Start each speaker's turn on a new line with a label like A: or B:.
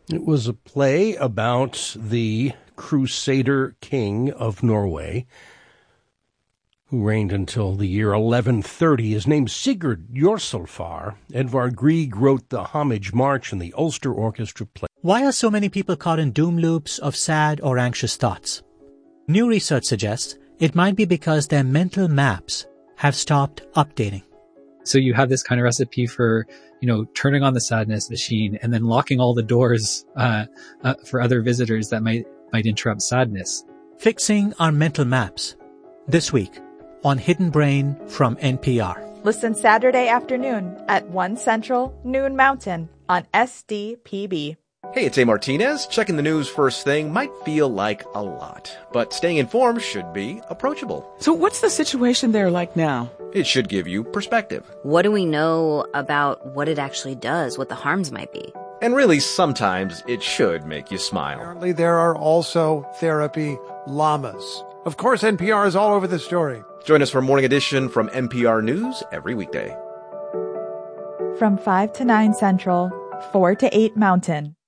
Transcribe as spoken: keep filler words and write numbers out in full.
A: It was a play about the Crusader king of Norway, who reigned until the year eleven thirty. His name's Sigurd Jorsalfar. Edvard Grieg wrote the Homage March, and the Ulster Orchestra played.
B: Why are so many people caught in doom loops of sad or anxious thoughts? New research suggests it might be because their mental maps have stopped updating.
C: So you have this kind of recipe for, you know, turning on the sadness machine and then locking all the doors uh, uh, for other visitors that might might interrupt sadness.
B: Fixing our mental maps. This week on Hidden Brain from N P R.
D: Listen Saturday afternoon at one Central, noon Mountain on S D P B.
E: Hey, it's A. Martinez. Checking the news first thing might feel like a lot, but staying informed should be approachable.
F: So what's the situation there like now?
E: It should give you perspective.
G: What do we know about what it actually does, what the harms might be?
E: And really, sometimes it should make you smile.
H: Apparently, there are also therapy llamas. Of course, N P R is all over the story.
E: Join us for Morning Edition from N P R News every weekday.
D: From five to nine Central, four to eight Mountain.